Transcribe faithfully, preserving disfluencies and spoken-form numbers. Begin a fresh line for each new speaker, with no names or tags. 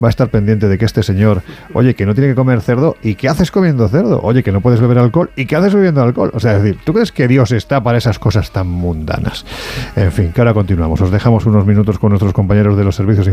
va a estar pendiente de que este señor, oye, que no tiene que comer cerdo, ¿y qué haces comiendo cerdo? Oye, que no puedes beber alcohol, ¿y qué haces bebiendo alcohol? O sea, es decir, ¿tú crees que Dios está para esas cosas tan mundanas? En fin, que ahora continuamos. Os dejamos unos minutos con nuestros compañeros de los servicios